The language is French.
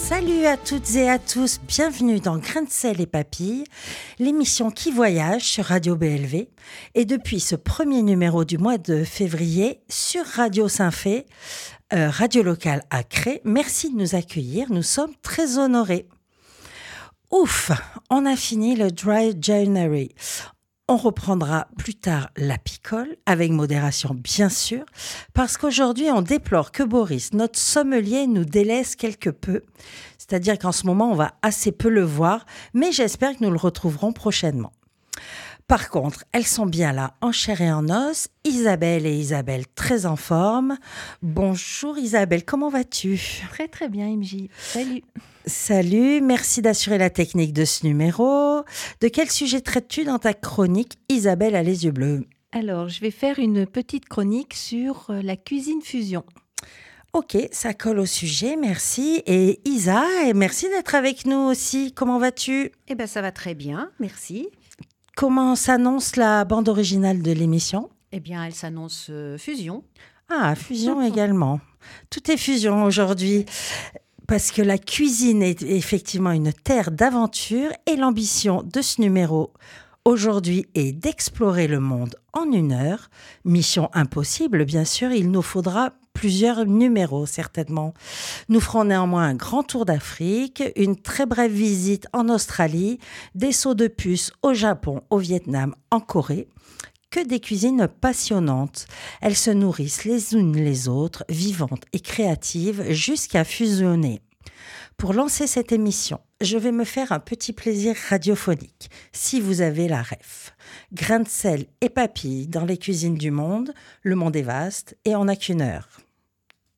Salut à toutes et à tous, bienvenue dans Grains de sel et papilles, l'émission qui voyage sur Radio BLV et depuis ce premier numéro du mois de février sur Radio Saint-Fé, radio locale à Cré. Merci de nous accueillir, nous sommes très honorés. Ouf, on a fini le Dry January. On reprendra plus tard la picole, avec modération bien sûr, parce qu'aujourd'hui on déplore que Boris, notre sommelier, nous délaisse quelque peu. C'est-à-dire qu'en ce moment on va assez peu le voir, mais j'espère que nous le retrouverons prochainement. Par contre, elles sont bien là, en chair et en os, Isabelle très en forme. Bonjour Isabelle, comment vas-tu ? Très très bien MJ, salut. Salut, merci d'assurer la technique de ce numéro. De quel sujet traites-tu dans ta chronique Isabelle a les yeux bleus ? Alors, je vais faire une petite chronique sur la cuisine fusion. Ok, ça colle au sujet, merci. Et Isa, merci d'être avec nous aussi. Comment vas-tu ? Eh bien, ça va très bien, merci. Comment s'annonce la bande originale de l'émission ? Eh bien, elle s'annonce fusion. Ah, fusion également. Tout est fusion aujourd'hui. Parce que la cuisine est effectivement une terre d'aventure et l'ambition de ce numéro aujourd'hui est d'explorer le monde en 1 heure. Mission impossible, bien sûr, il nous faudra plusieurs numéros certainement. Nous ferons néanmoins un grand tour d'Afrique, une très brève visite en Australie, des sauts de puce au Japon, au Vietnam, en Corée. Que des cuisines passionnantes. Elles se nourrissent les unes les autres, vivantes et créatives, jusqu'à fusionner. Pour lancer cette émission, je vais me faire un petit plaisir radiophonique, si vous avez la ref. Grains de sel et papilles dans les cuisines du monde, le monde est vaste et on n'a qu'1 heure.